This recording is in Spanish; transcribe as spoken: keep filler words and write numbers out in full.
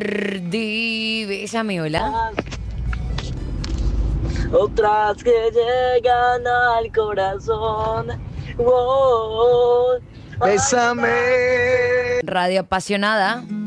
Cardi B. Bésame, hola. Otras que llegan al corazón. Wow. Bésame. Radio apasionada.